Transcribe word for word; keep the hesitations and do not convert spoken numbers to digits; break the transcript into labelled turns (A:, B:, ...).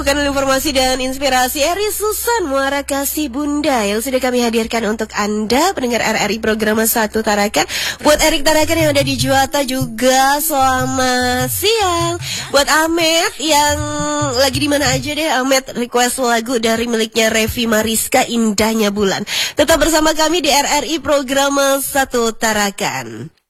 A: Bukan informasi dan inspirasi Eri Susan Muara Kasih Bunda yang sudah kami hadirkan untuk Anda pendengar R R I program satu Tarakan. Buat Erik Tarakan yang ada di Juwata juga selamat siang. Buat Ahmed yang lagi di mana aja deh, Ahmed request lagu dari miliknya Revi Mariska, Indahnya Bulan. Tetap bersama kami di R R I program satu Tarakan.